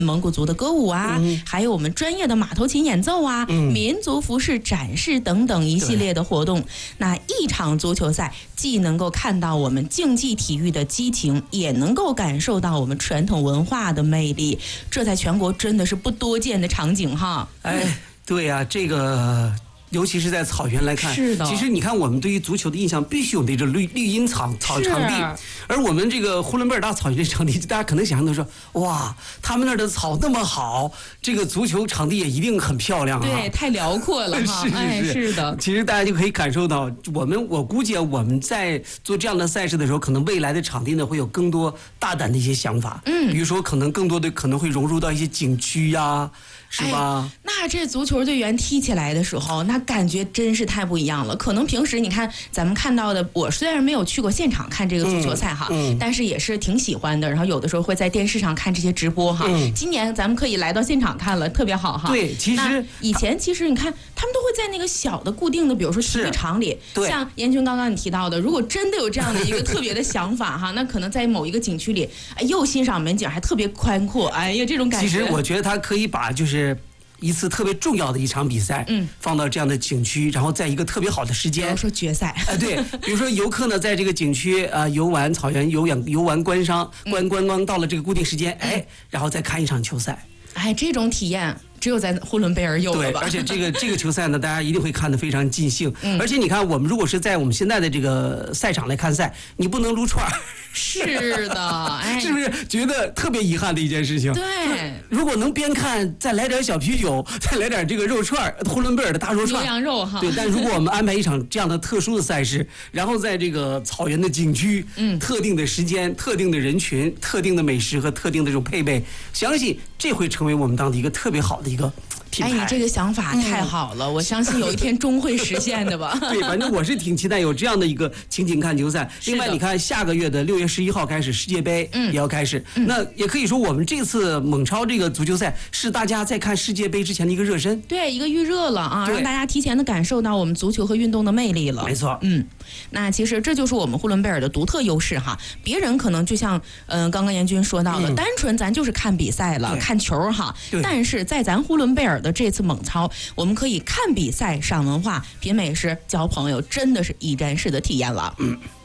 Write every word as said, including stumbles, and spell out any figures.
蒙古族的歌舞啊，嗯、还有我们专业的马头琴演奏啊、嗯、民族服饰展示等等一系列的活动。那一场足球赛既能够看到我们竞技体育的激情，也能够感受到我们传统文化的魅力，这在全国真的是不多见的场景哈。 哎，对呀、啊，这个。尤其是在草原来看， 是的。 其实你看，我们对于足球的印象必须有那种绿绿茵场草场地，而我们这个呼伦贝尔大草原这场地，大家可能想象到说，哇，他们那儿的草那么好，这个足球场地也一定很漂亮啊。 对，太辽阔了哈。 是是是、 哎，是的。 其实大家就可以感受到，我们我估计我们在做这样的赛事的时候，可能未来的场地呢会有更多大胆的一些想法。嗯，比如说可能更多的可能会融入到一些景区呀、啊。是吧、 哎？那这足球队员踢起来的时候，那感觉真是太不一样了。可能平时你看咱们看到的，我虽然没有去过现场看这个足球赛哈、嗯嗯，但是也是挺喜欢的。然后有的时候会在电视上看这些直播哈。嗯、今年咱们可以来到现场看了，特别好哈。 对，其实以前其实你看他们都会在那个小的固定的，比如说体育场里。像严军刚刚你提到的，如果真的有这样的一个特别的想法哈，那可能在某一个景区里，哎，又欣赏美景，还特别宽阔，哎呀，这种感觉。 其实我觉得他可以把就是。一次特别重要的一场比赛，嗯，放到这样的景区，然后在一个特别好的时间， 比如说决赛， 啊、呃，对，比如说游客呢，在这个景区啊、呃、游玩草原游养游玩观商观观光到了这个固定时间，哎，然后再看一场球赛， 哎，这种体验。只有在呼伦贝尔有了吧？ 对，而且这个这个球赛呢，大家一定会看得非常尽兴。嗯、而且你看，我们如果是在我们现在的这个赛场来看赛，你不能撸串儿。 是的，哎， 是不是觉得特别遗憾的一件事情？ 对， 如果能边看再来点小啤酒，再来点这个肉串，呼伦贝尔的大肉串， 牛羊肉哈。 对，但如果我们安排一场这样的特殊的赛事，然后在这个草原的景区，嗯，特定的时间、特定的人群、特定的美食和特定的这种配备，相信这会成为我们当地一个特别好的一个品牌。 哎，你这个想法太好了、嗯，我相信有一天终会实现的吧。 对，反正我是挺期待有这样的一个情景看球赛。另外，你看下个月的六月十一号开始世界杯也要开始、嗯，那也可以说我们这次蒙超这个足球赛是大家在看世界杯之前的一个热身， 对，一个预热了啊，让大家提前的感受到我们足球和运动的魅力了。 没错， 嗯，那其实这就是我们呼伦贝尔的独特优势哈。别人可能就像嗯、呃、刚刚严军说到的、嗯，单纯咱就是看比赛了，看球哈。但是在咱呼伦贝尔的这次蒙超，我们可以看比赛、赏文化、品美食、交朋友，真的是一站式的体验了。嗯。